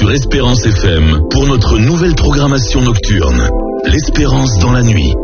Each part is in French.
sur Espérance FM pour notre nouvelle programmation nocturne, l'Espérance dans la nuit.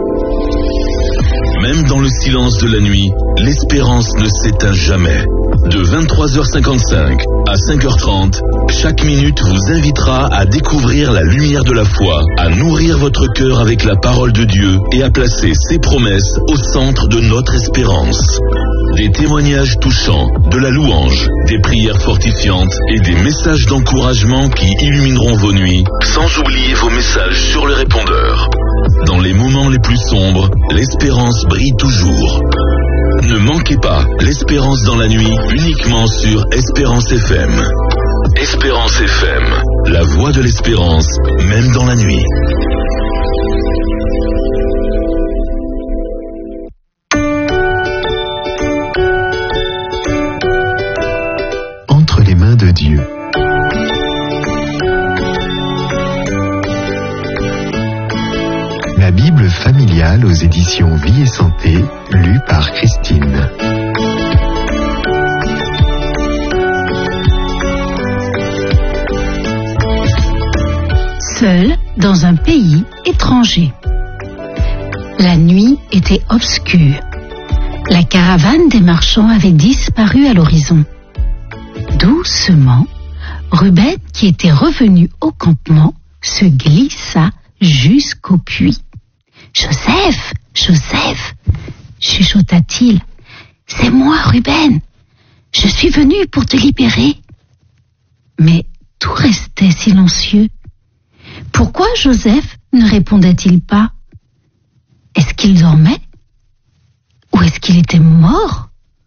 Même dans le silence de la nuit, l'espérance ne s'éteint jamais. De 23h55 à 5h30, chaque minute vous invitera à découvrir la lumière de la foi, à nourrir votre cœur avec la parole de Dieu et à placer ses promesses au centre de notre espérance. Des témoignages touchants, de la louange, des prières fortifiantes et des messages d'encouragement qui illumineront vos nuits, sans oublier vos messages sur le répondeur. Dans les moments les plus sombres, l'espérance brille toujours. Ne manquez pas l'Espérance dans la nuit, uniquement sur Espérance FM. Espérance FM, la voix de l'espérance, même dans la nuit. Entre les mains de Dieu. La Bible familiale aux éditions Vie et Santé, lue par Christine. Seul dans un pays étranger. La nuit était obscure. La caravane des marchands avait disparu à l'horizon. Doucement, Ruben, qui était revenu au campement, se glissa jusqu'au puits. « Joseph, Joseph !» chuchota-t-il. « C'est moi, Ruben. Je suis venu pour te libérer. » Mais tout restait silencieux. Pourquoi Joseph ne répondait-il pas? Est-ce qu'il dormait? Ou est-ce qu'il était mort?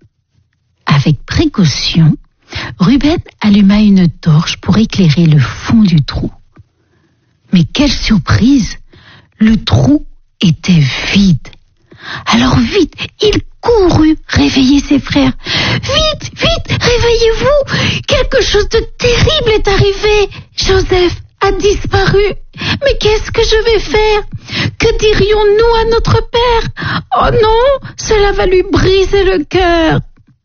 Avec précaution, Ruben alluma une torche pour éclairer le fond du trou. Mais quelle surprise! Le trou était vide. Alors vite, il courut réveiller ses frères. « Vite, vite, réveillez-vous! Quelque chose de terrible est arrivé! Joseph a disparu! Mais qu'est-ce que je vais faire? Que dirions-nous à notre père? Oh non, cela va lui briser le cœur! »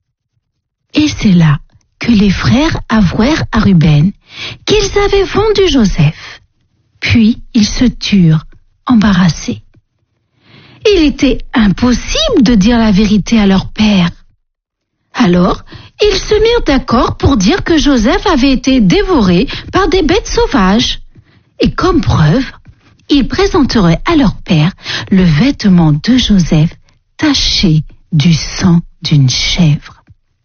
Et c'est là que les frères avouèrent à Ruben qu'ils avaient vendu Joseph. Puis ils se turent, embarrassés. Il était impossible de dire la vérité à leur père. Alors, ils se mirent d'accord pour dire que Joseph avait été dévoré par des bêtes sauvages. Et comme preuve, ils présenteraient à leur père le vêtement de Joseph taché du sang d'une chèvre.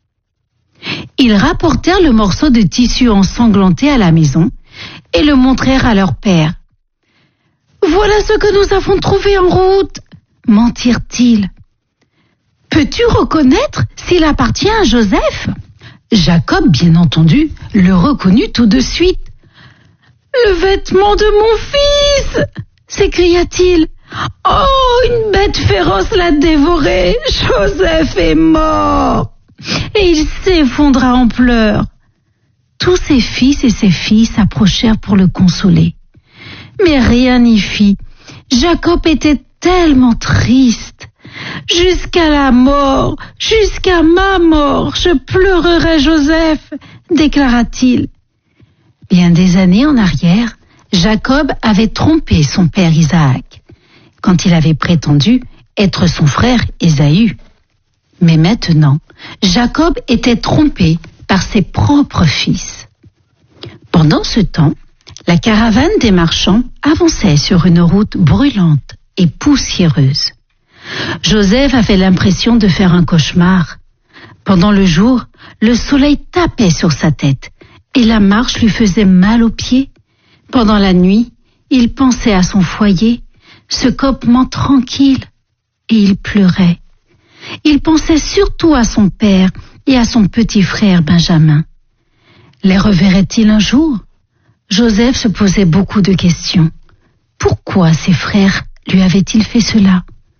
Ils rapportèrent le morceau de tissu ensanglanté à la maison et le montrèrent à leur père. « Voilà ce que nous avons trouvé en route !» mentirent-ils. « Peux-tu reconnaître s'il appartient à Joseph ?» Jacob, bien entendu, le reconnut tout de suite. « Le vêtement de mon fils !» s'écria-t-il. « Oh, une bête féroce l'a dévoré. Joseph est mort !» Et il s'effondra en pleurs. Tous ses fils et ses filles s'approchèrent pour le consoler. Mais rien n'y fit. Jacob était tellement triste. « Jusqu'à la mort, jusqu'à ma mort, je pleurerai Joseph !» déclara-t-il. Bien des années en arrière, Jacob avait trompé son père Isaac, quand il avait prétendu être son frère Ésaü. Mais maintenant, Jacob était trompé par ses propres fils. Pendant ce temps, la caravane des marchands avançait sur une route brûlante et poussiéreuse. Joseph avait l'impression de faire un cauchemar. Pendant le jour, le soleil tapait sur sa tête et la marche lui faisait mal aux pieds. Pendant la nuit, il pensait à son foyer, ce campement tranquille, et il pleurait. Il pensait surtout à son père et à son petit frère Benjamin. Les reverrait-il un jour? Joseph se posait beaucoup de questions. Pourquoi ses frères lui avaient-ils fait cela?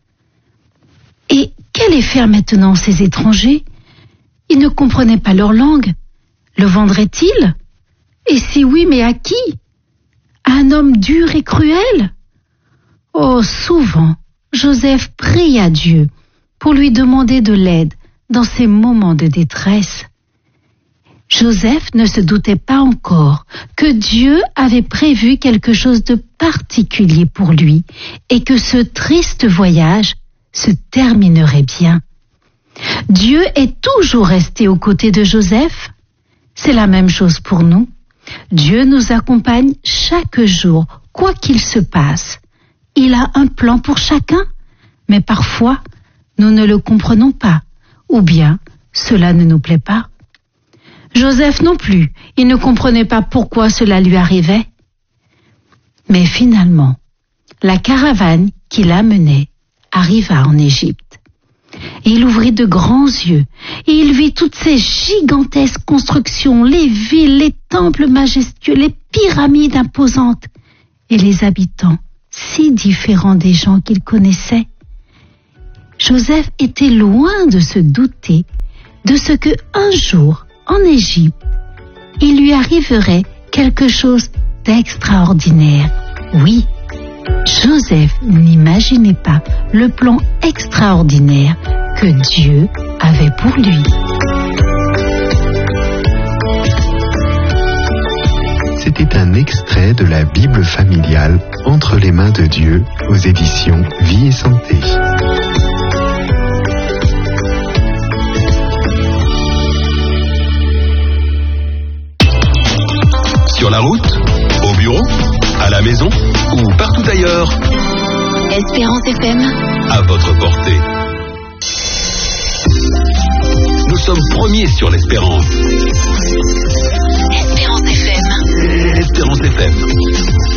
Et qu'allaient faire maintenant ces étrangers? Ils ne comprenaient pas leur langue. Le vendraient-ils? Et si oui, mais à qui? À un homme dur et cruel? Oh, souvent, Joseph prie à Dieu pour lui demander de l'aide dans ces moments de détresse. Joseph ne se doutait pas encore que Dieu avait prévu quelque chose de particulier pour lui et que ce triste voyage se terminerait bien. Dieu est toujours resté aux côtés de Joseph. C'est la même chose pour nous. Dieu nous accompagne chaque jour, quoi qu'il se passe. Il a un plan pour chacun, mais parfois, nous ne le comprenons pas, ou bien cela ne nous plaît pas. Joseph non plus, il ne comprenait pas pourquoi cela lui arrivait. Mais finalement, la caravane qui l'amenait arriva en Égypte. Il ouvrit de grands yeux et il vit toutes ces gigantesques constructions, les villes, les temples majestueux, les pyramides imposantes et les habitants si différents des gens qu'il connaissait. Joseph était loin de se douter de ce que un jour, en Égypte, il lui arriverait quelque chose d'extraordinaire. Oui, Joseph n'imaginait pas le plan extraordinaire que Dieu avait pour lui. C'était un extrait de la Bible familiale Entre les mains de Dieu aux éditions Vie et Santé. Sur la route, au bureau, à la maison ou partout ailleurs. Espérance FM. À votre portée. Nous sommes premiers sur l'Espérance. Espérance FM. Espérance FM.